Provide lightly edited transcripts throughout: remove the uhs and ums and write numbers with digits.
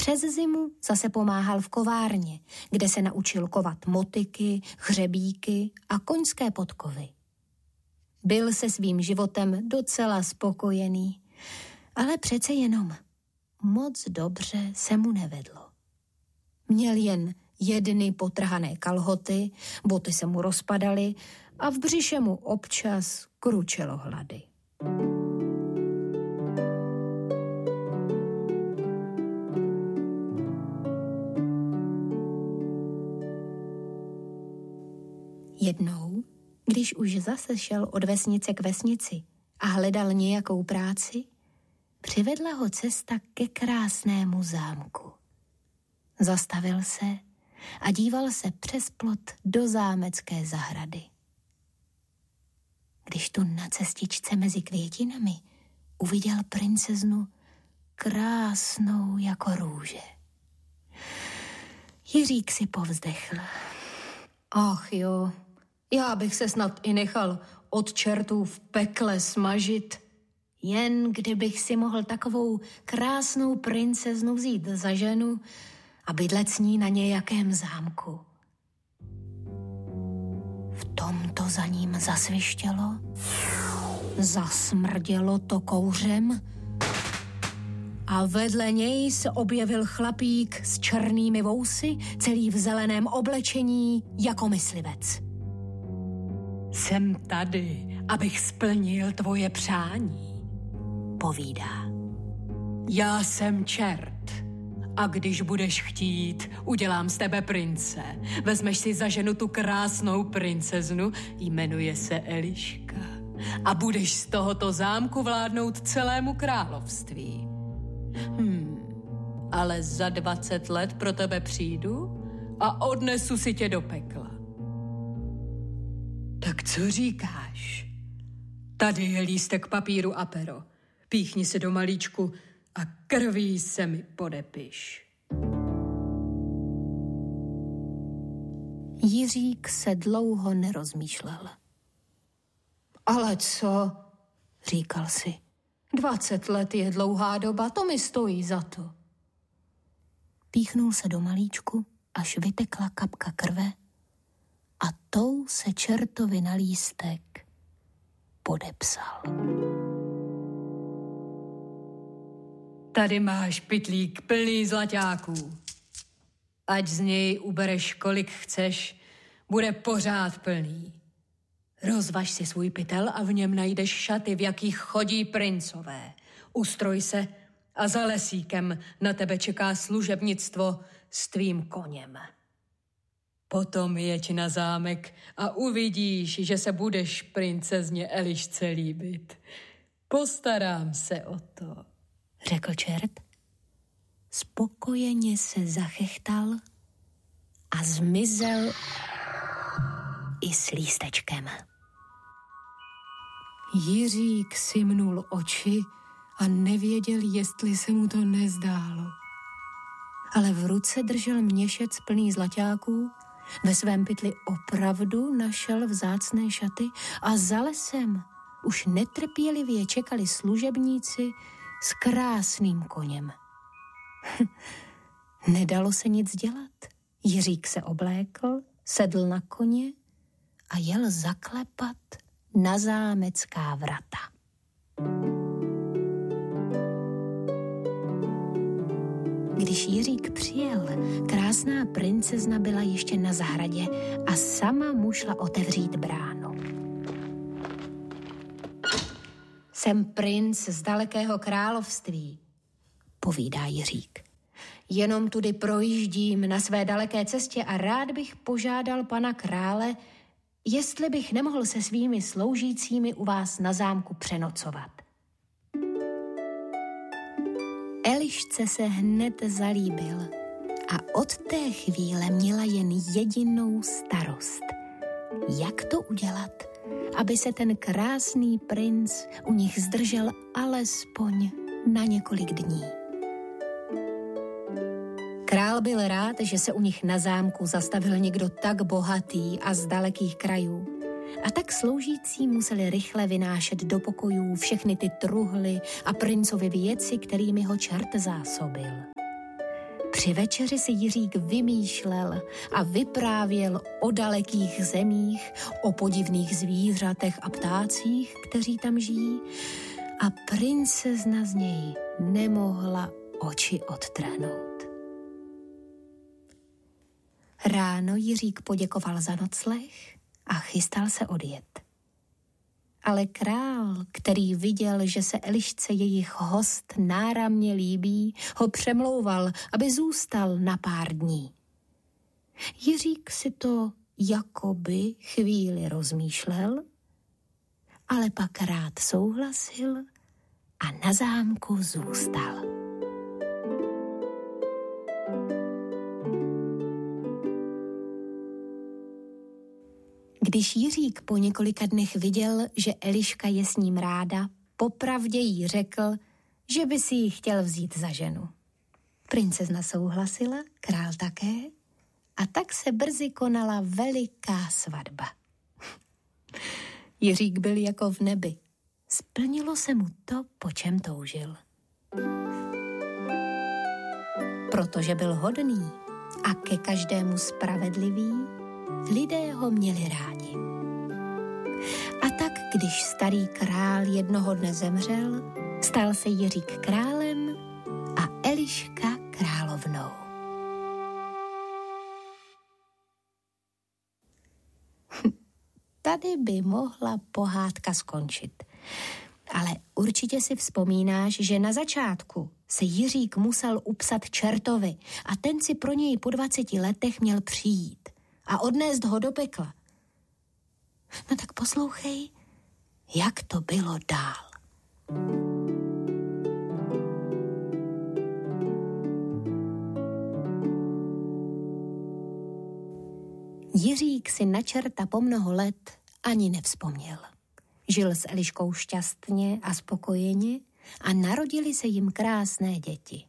Přes zimu zase pomáhal v kovárně, kde se naučil kovat motyky, hřebíky a koňské podkovy. Byl se svým životem docela spokojený, ale přece jenom moc dobře se mu nevedlo. Měl jen jedny potrhané kalhoty, boty se mu rozpadaly a v břiše mu občas kručelo hlady. Jednou, když už zase šel od vesnice k vesnici a hledal nějakou práci, přivedla ho cesta ke krásnému zámku. Zastavil se a díval se přes plot do zámecké zahrady. Když tu na cestičce mezi květinami uviděl princeznu krásnou jako růže. Jiřík si povzdechl. Ach jo, já bych se snad i nechal od čertů v pekle smažit. Jen kdybych si mohl takovou krásnou princeznu vzít za ženu a bydlet s ní na nějakém zámku. V tom to za ním zasvištělo, zasmrdělo to kouřem a vedle něj se objevil chlapík s černými vousy, celý v zeleném oblečení jako myslivec. Jsem tady, abych splnil tvoje přání, povídá. Já jsem čert a když budeš chtít, udělám z tebe prince. Vezmeš si za ženu tu krásnou princeznu, jmenuje se Eliška, a budeš z tohoto zámku vládnout celému království. Ale za 20 let pro tebe přijdu a odnesu si tě do pekla. Tak co říkáš? Tady je lístek papíru a pero. Píchni se do malíčku a krví se mi podepiš. Jiřík se dlouho nerozmýšlel. Ale co? Říkal si. 20 let je dlouhá doba, to mi stojí za to. Píchnul se do malíčku, až vytekla kapka krve a tou se čertovi na lístek podepsal. Tady máš pytlík plný zlaťáků. Ať z něj ubereš, kolik chceš, bude pořád plný. Rozvaž si svůj pytel a v něm najdeš šaty, v jakých chodí princové. Ustroj se a za lesíkem na tebe čeká služebnictvo s tvým koněm. Potom jeď na zámek a uvidíš, že se budeš princezně Elišce líbit. Postarám se o to, řekl čert. Spokojeně se zachechtal a zmizel i s lístečkem. Jiřík simnul oči a nevěděl, jestli se mu to nezdálo. Ale v ruce držel měšec plný zlaťáků, ve svém pytli opravdu našel vzácné šaty a za lesem už netrpělivě čekali služebníci s krásným koněm. Nedalo se nic dělat. Jiřík se oblékl, sedl na koně a jel zaklepat na zámecká vrata. Když Jiřík přijel, krásná princezna byla ještě na zahradě a sama mu šla otevřít bránu. Jsem princ z dalekého království, povídá Jiřík. Jenom tudy projíždím na své daleké cestě a rád bych požádal pana krále, jestli bych nemohl se svými sloužícími u vás na zámku přenocovat. Elišce se hned zalíbil a od té chvíle měla jen jedinou starost. Jak to udělat, aby se ten krásný princ u nich zdržel alespoň na několik dní. Král byl rád, že se u nich na zámku zastavil někdo tak bohatý a z dalekých krajů. A tak sloužící museli rychle vynášet do pokojů všechny ty truhly a princovy věci, kterými ho čert zásobil. Při večeři si Jiřík vymýšlel a vyprávěl o dalekých zemích, o podivných zvířatech a ptácích, kteří tam žijí, a princezna z něj nemohla oči odtrhnout. Ráno Jiřík poděkoval za nocleh a chystal se odjet. Ale král, který viděl, že se Elišce jejich host náramně líbí, ho přemlouval, aby zůstal na pár dní. Jiřík si to jakoby chvíli rozmýšlel, ale pak rád souhlasil a na zámku zůstal. Když Jiřík po několika dnech viděl, že Eliška je s ním ráda, popravdě jí řekl, že by si ji chtěl vzít za ženu. Princezna souhlasila, král také, a tak se brzy konala veliká svatba. Jiřík byl jako v nebi. Splnilo se mu to, po čem toužil. Protože byl hodný a ke každému spravedlivý, lidé ho měli rádi. A tak, když starý král jednoho dne zemřel, stal se Jiřík králem a Eliška královnou. Tady by mohla pohádka skončit. Ale určitě si vzpomínáš, že na začátku se Jiřík musel upsat čertovi a ten si pro něj po 20 letech měl přijít a odnést ho do pekla. No tak poslouchej, jak to bylo dál. Jiřík si na čerta po mnoho let ani nevzpomněl. Žil s Eliškou šťastně a spokojeně a narodili se jim krásné děti.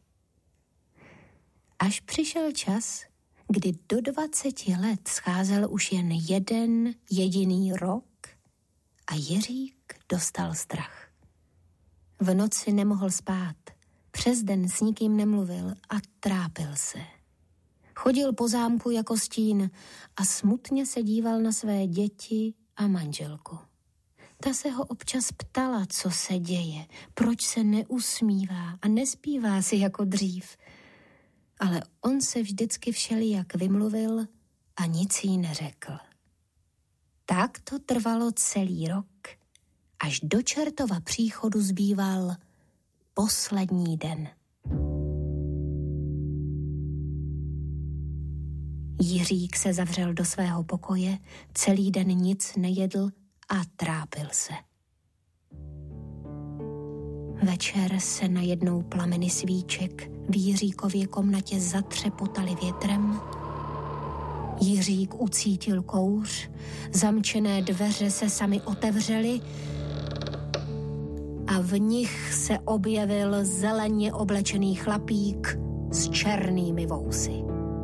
Až přišel čas, kdy do 20 let scházel už jen jeden jediný rok a Jiřík dostal strach. V noci nemohl spát, přes den s nikým nemluvil a trápil se. Chodil po zámku jako stín a smutně se díval na své děti a manželku. Ta se ho občas ptala, co se děje, proč se neusmívá a nespívá si jako dřív. Ale on se vždycky všelijak vymluvil a nic jí neřekl. Tak to trvalo celý rok, až do čertova příchodu zbýval poslední den. Jiřík se zavřel do svého pokoje, celý den nic nejedl a trápil se. Večer se najednou plameny svíček v Jiříkově komnatě zatřepotaly větrem. Jiřík ucítil kouř, zamčené dveře se samy otevřely a v nich se objevil zeleně oblečený chlapík s černými vousy.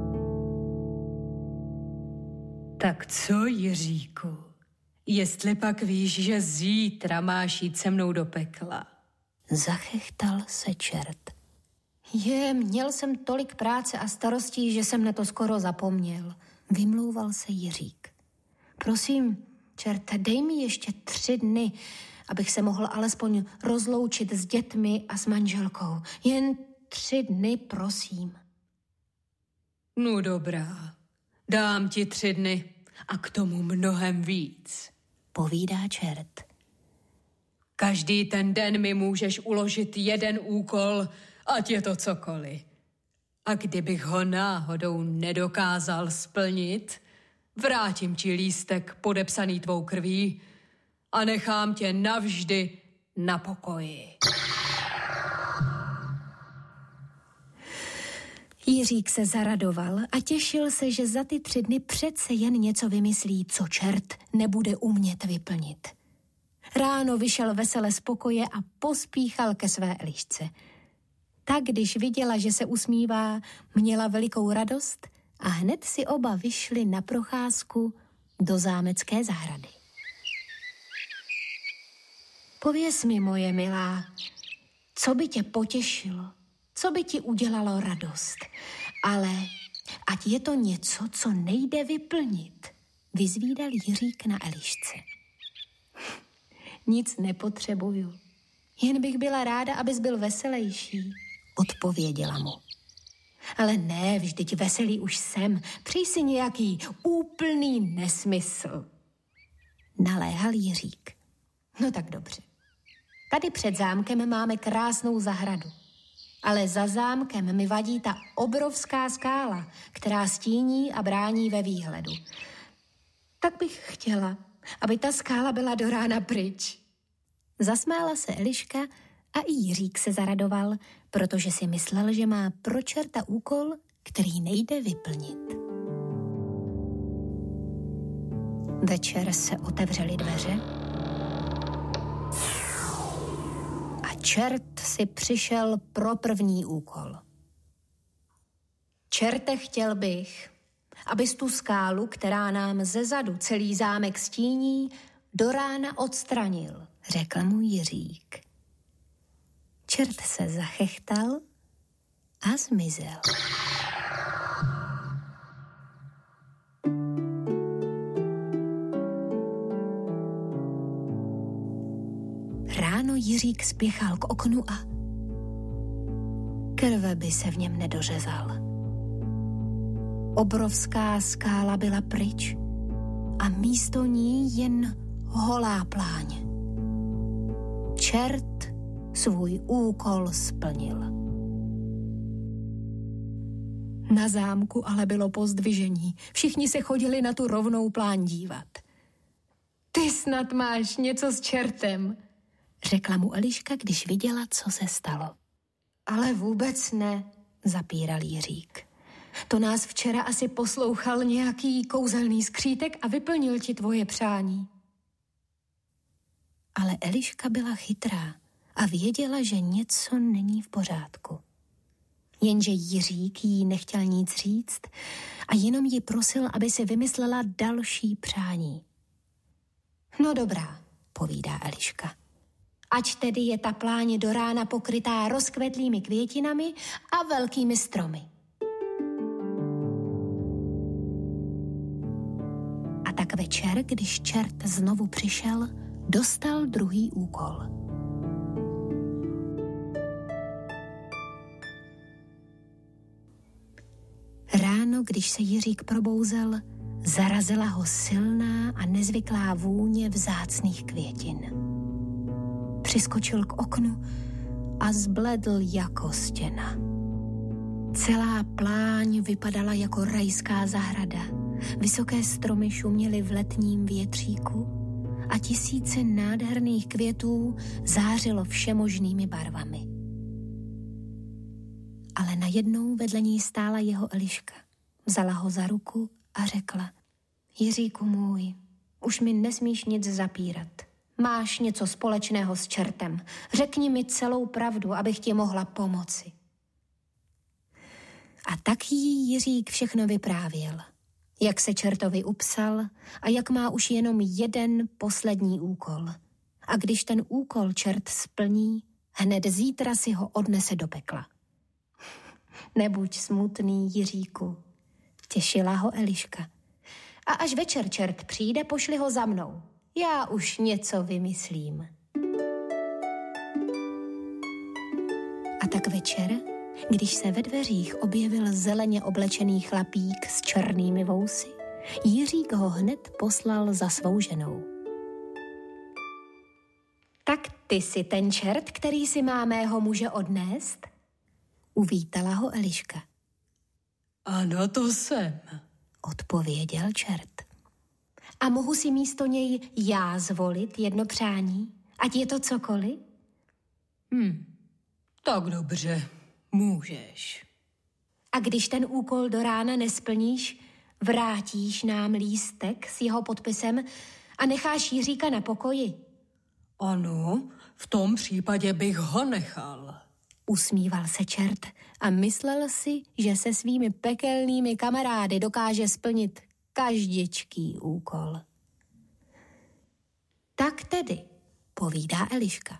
Tak co, Jiříku? Jestli pak víš, že zítra máš jít se mnou do pekla? Zachechtal se čert. Měl jsem tolik práce a starostí, že jsem na to skoro zapomněl. Vymlouval se Jiřík. Prosím, čerte, dej mi ještě 3 dny, abych se mohl alespoň rozloučit s dětmi a s manželkou. Jen 3 dny, prosím. No dobrá, dám ti 3 dny a k tomu mnohem víc, povídá čert. Každý ten den mi můžeš uložit 1 úkol, ať je to cokoliv. A kdybych ho náhodou nedokázal splnit, vrátím ti lístek podepsaný tvou krví a nechám tě navždy na pokoji. Jiřík se zaradoval a těšil se, že za ty 3 dny přece jen něco vymyslí, co čert nebude umět vyplnit. Ráno vyšel vesele z pokoje a pospíchal ke své Elišce. Ta, když viděla, že se usmívá, měla velikou radost a hned si oba vyšli na procházku do zámecké zahrady. Pověz mi, moje milá, co by tě potěšilo, co by ti udělalo radost Ale ať je to něco, co nejde vyplnit, vyzvídal Jiřík na Elišce. Nic nepotřebuju, jen bych byla ráda, abys byl veselejší, odpověděla mu. Ale ne, vždyť veselý už jsem, přij si nějaký úplný nesmysl, naléhal Jiřík. No tak dobře. Tady před zámkem máme krásnou zahradu, ale za zámkem mi vadí ta obrovská skála, která stíní a brání ve výhledu. Tak bych chtěla, aby ta skála byla do rána pryč. Zasmála se Eliška a i Jiřík se zaradoval, protože si myslel, že má pro čerta úkol, který nejde vyplnit. Večer se otevřely dveře a čert si přišel pro první úkol. Čerte, chtěl bych, abys tu skálu, která nám zezadu celý zámek stíní, do rána odstranil, řekl mu Jiřík. Čert se zachechtal a zmizel. Ráno Jiřík spěchal k oknu a krve by se v něm nedořezal. Obrovská skála byla pryč a místo ní jen holá pláň. Čert svůj úkol splnil. Na zámku ale bylo pozdvižení. Všichni se chodili na tu rovnou pláň dívat. Ty snad máš něco s čertem, řekla mu Eliška, když viděla, co se stalo. Ale vůbec ne, zapíral Jiřík. To nás včera asi poslouchal nějaký kouzelný skřítek a vyplnil ti tvoje přání. Ale Eliška byla chytrá a věděla, že něco není v pořádku. Jenže Jiřík jí nechtěl nic říct a jenom ji prosil, aby si vymyslela další přání. No dobrá, povídá Eliška. Ať tedy je ta pláň do rána pokrytá rozkvetlými květinami a velkými stromy. A tak večer, když čert znovu přišel, dostal druhý úkol. Ráno, když se Jiřík probouzel, zarazila ho silná a nezvyklá vůně vzácných květin. Přiskočil k oknu a zbledl jako stěna. Celá pláň vypadala jako rajská zahrada. Vysoké stromy šuměly v letním větříku a tisíce nádherných květů zářilo všemožnými barvami. Ale najednou vedle ní stála jeho Eliška. Vzala ho za ruku a řekla: Jiříku můj, už mi nesmíš nic zapírat. Máš něco společného s čertem. Řekni mi celou pravdu, abych ti mohla pomoci. A tak jí Jiřík všechno vyprávěl. Jak se čertovi upsal a jak má už jenom jeden poslední úkol. A když ten úkol čert splní, hned zítra si ho odnese do pekla. Nebuď smutný, Jiříku, těšila ho Eliška. A až večer čert přijde, pošli ho za mnou. Já už něco vymyslím. A tak večer, když se ve dveřích objevil zeleně oblečený chlapík s černými vousy, Jiřík ho hned poslal za svou ženou. Tak ty jsi ten čert, který si má mého muže odnést? Uvítala ho Eliška. Ano, to jsem, odpověděl čert. A mohu si místo něj já zvolit jedno přání? Ať je to cokoliv? Tak dobře, můžeš. A když ten úkol do rána nesplníš, vrátíš nám lístek s jeho podpisem a necháš Jiříka na pokoji? Ano, v tom případě bych ho nechal. Usmíval se čert a myslel si, že se svými pekelnými kamarády dokáže splnit každičký úkol. Tak tedy, povídá Eliška,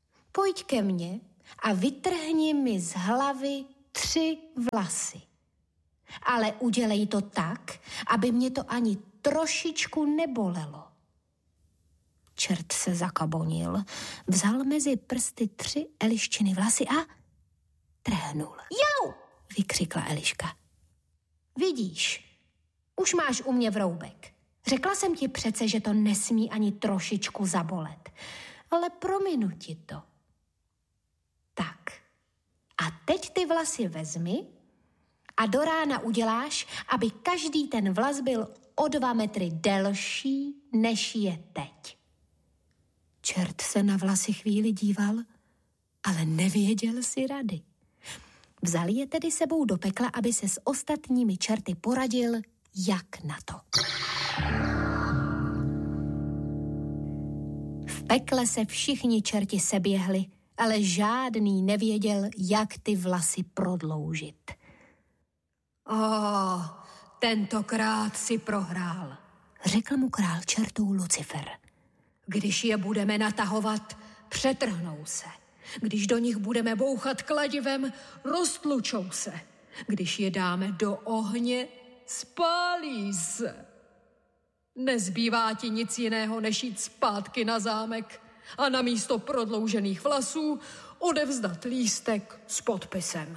pojď ke mně a vytrhni mi z hlavy 3 vlasy. ale udělej to tak, aby mě to ani trošičku nebolelo. Čert se zakabonil, vzal mezi prsty 3 Eliščiny vlasy a trhnul. Jau! Vykřikla Eliška. Vidíš, už máš u mě vroubek. Řekla jsem ti přece, že to nesmí ani trošičku zabolet. Ale prominu ti to. Tak. A teď ty vlasy vezmi a do rána uděláš, aby každý ten vlas byl o 2 metry delší, než je teď. Čert se na vlasy chvíli díval, ale nevěděl si rady. Vzal je tedy sebou do pekla, aby se s ostatními čerty poradil, jak na to. V pekle se všichni čerti seběhli, ale žádný nevěděl, jak ty vlasy prodloužit. Tentokrát si prohrál, řekl mu král čertů Lucifer. Když je budeme natahovat, přetrhnou se. Když do nich budeme bouchat kladivem, roztlučou se. Když je dáme do ohně, spálí se. Nezbývá ti nic jiného, než jít zpátky na zámek a namísto prodloužených vlasů odevzdat lístek s podpisem.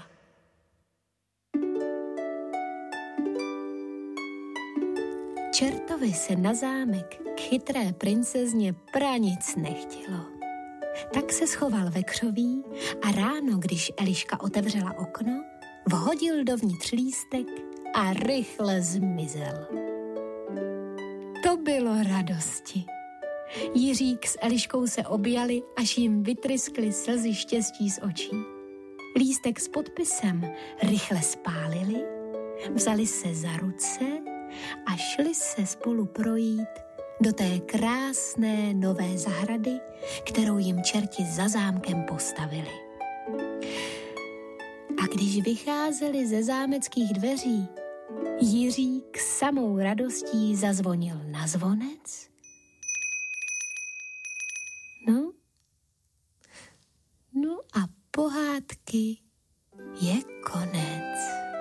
Čertovi se na zámek k chytré princezně pranic nechtělo. Tak se schoval ve křoví a ráno, když Eliška otevřela okno, vhodil dovnitř lístek a rychle zmizel. To bylo radosti. Jiřík s Eliškou se objali, až jim vytryskly slzy štěstí z očí. Lístek s podpisem rychle spálili, vzali se za ruce a šli se spolu projít do té krásné nové zahrady, kterou jim čerti za zámkem postavili. A když vycházeli ze zámeckých dveří, Jiřík samou radostí zazvonil na zvonec. No a pohádky je konec.